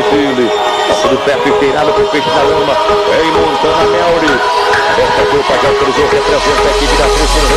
Chile. Tá tudo perto e tem nada pro peixe na lama. Em Montana Melri. Essa foi o Pajé Cruzou, representa a equipe da Cruz.